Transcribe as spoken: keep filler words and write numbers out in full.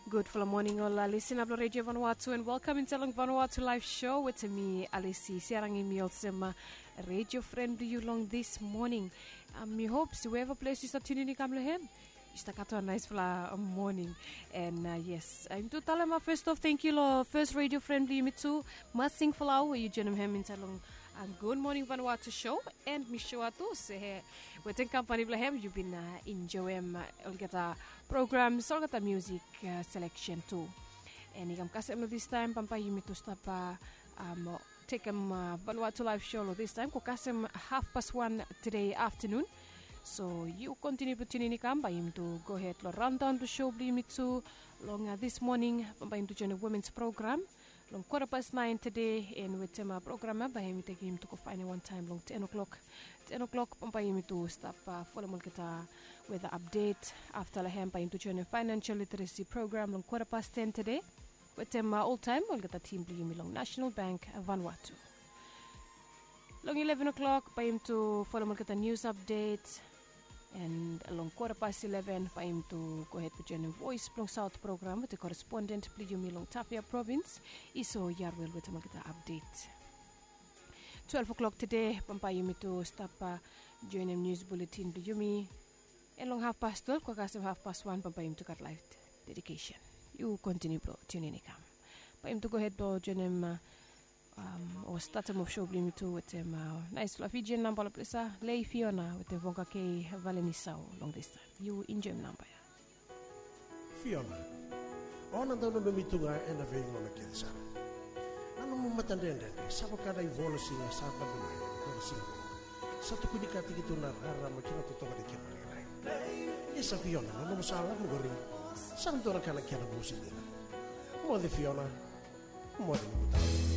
Good for the morning, all listen up Radio Vanuatu and welcome in Telung Vanuatu live show with me, Alisi Siarangi Miolsema, radio friend you long this morning. Um, me hopes whoever place you start tuning in him. Stakato a nice fla morning and uh, yes I'm to tell him first off thank you lo first radio friendly mitsu masing flau you join him in Telung and good morning Vanuatu show and me show atu se within company blahem you've been uh, enjoying uh, olgata programs olgata music uh, selection too and igam kasem this time pampa yimitu stapa um take him uh, Vanuatu live show lo this time ko kasem half past one today afternoon. So you continue to tune in by him to go ahead lo run down the show blimitsu long uh, this morning by him to join a women's program long quarter past nine today and with him program by him take him to go find one time long ten o'clock ten o'clock by him to stop uh, follow mo kita with the update after la him by him to join a financial literacy program long quarter past ten today with him uh, all time we'll get a team blim long National Bank Vanuatu long eleven o'clock by him to follow mo kita news updates. And along quarter past eleven, by him to go ahead with your voice from South program with the correspondent, Plijumi Long Tapia province, Iso Yarwell with a update. twelve o'clock today, Pampayumi to stop uh, join him news bulletin, Plijumi. And long half past twelve, Kwakasim half past one, Pampayum to cut live dedication. You continue, bro, tune in, come. By him to go ahead, bro, join him. Uh, Um, or start him of show blim to with him uh, nice Fijian number plesa Lei Fiona with the Vonka K Valenisao long this time. You enjoy number. Fiona. Ona daw na lumituga e na vengo na kinsa. Ano mo matandende sa kada ivolo singa sa padumay ko singo. Sa tukudi ka tigito na rara makina tutoka de kemalai. Isa Fiona no mo sala mo gori. Sa ndo ra kana kana busin dina. Mo de Fiona. Mo de